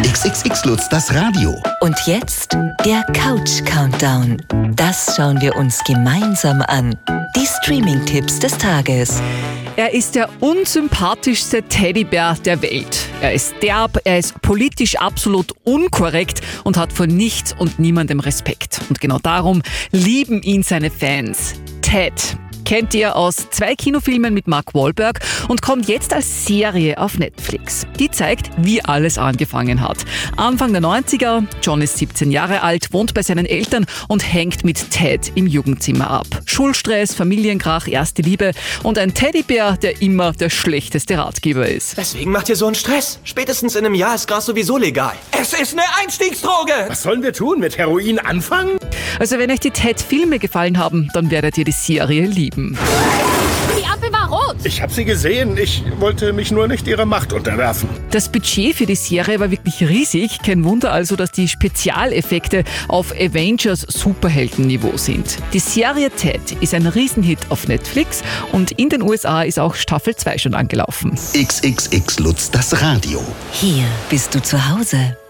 XXX Lutz, das Radio. Und jetzt der Couch-Countdown. Das schauen wir uns gemeinsam an. Die Streaming-Tipps des Tages. Er ist der unsympathischste Teddybär der Welt. Er ist derb, er ist politisch absolut unkorrekt und hat vor nichts und niemandem Respekt. Und genau darum lieben ihn seine Fans. Ted kennt ihr aus 2 Kinofilmen mit Mark Wahlberg und kommt jetzt als Serie auf Netflix. Die zeigt, wie alles angefangen hat. Anfang der 90er, John ist 17 Jahre alt, wohnt bei seinen Eltern und hängt mit Ted im Jugendzimmer ab. Schulstress, Familienkrach, erste Liebe und ein Teddybär, der immer der schlechteste Ratgeber ist. Deswegen macht ihr so einen Stress. Spätestens in einem Jahr ist Gras sowieso legal. Es ist eine Einstiegsdroge! Was sollen wir tun? Mit Heroin anfangen? Also wenn euch die Ted-Filme gefallen haben, dann werdet ihr die Serie lieben. Die Ampel war rot! Ich habe sie gesehen. Ich wollte mich nur nicht ihrer Macht unterwerfen. Das Budget für die Serie war wirklich riesig. Kein Wunder also, dass die Spezialeffekte auf Avengers Superheldenniveau sind. Die Serie Ted ist ein Riesenhit auf Netflix und in den USA ist auch Staffel 2 schon angelaufen. XXX Lutz, das Radio. Hier bist du zu Hause.